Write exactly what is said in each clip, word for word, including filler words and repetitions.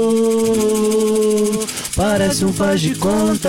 Parece um faz de conta.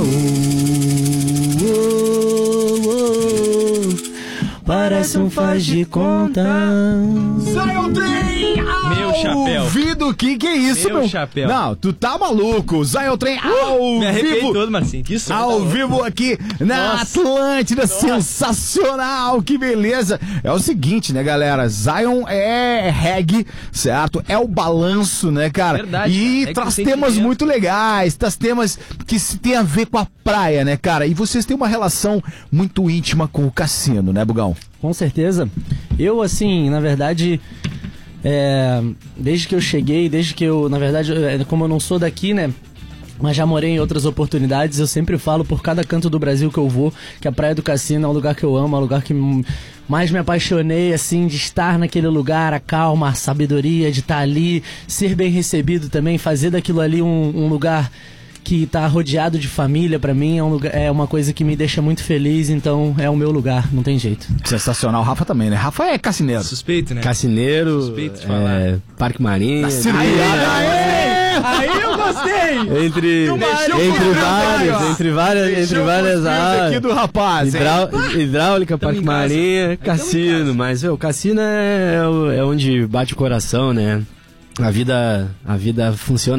Parece um faz de conta. Sai o trem! Meu chapéu. Ouvido, que que é isso, meu? meu? chapéu. Não, tu tá maluco. Sai o trem ao uh, Me arrepiei vivo. todo, Marcinho. Que som, Ao tá vivo aqui na Nossa. Atlântida. Nossa. Sensacional, que beleza. É o seguinte, né, galera? Zion é reggae, certo? É o balanço, né, cara? Verdade, e cara. É traz que o temas sentimento- muito legais, traz temas que se tem a ver com a praia, né, cara? E vocês têm uma relação muito íntima com o cassino, né, Bugão? Com certeza. Eu, assim, na verdade, é, desde que eu cheguei, desde que eu, na verdade, é, como eu não sou daqui, né? Mas já morei em outras oportunidades, eu sempre falo por cada canto do Brasil que eu vou, que a Praia do Cassino é um lugar que eu amo, é um lugar que mais me apaixonei, assim, de estar naquele lugar, a calma, a sabedoria de estar ali, ser bem recebido também, fazer daquilo ali um, um lugar que tá rodeado de família, pra mim é, um lugar, é uma coisa que me deixa muito feliz, então é o meu lugar, não tem jeito. Sensacional. Rafa também, né? Rafa é cassineiro. Suspeito, né? Cassineiro, Suspeito de é, falar. Parque Marinha. Aí eu gostei! Entre, Deixou entre pro várias, Rafael. entre várias, entre Deixou várias os filhos aqui áreas. do rapaz, hein? Hidrau- hidráulica, Parque em casa. Marinha, Aí tamo em cassino, casa. mas o cassino é, é onde bate o coração, né? A vida, a vida funciona